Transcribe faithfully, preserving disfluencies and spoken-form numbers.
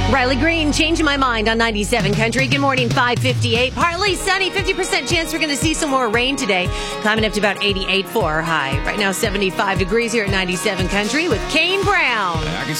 Riley Green, changing my mind on ninety-seven Country. Good morning, five fifty-eight. Partly sunny, fifty percent chance we're going to see some more rain today. Climbing up to about eighty-eight for our high. Right now, seventy-five degrees here at ninety-seven Country with Kane Brown.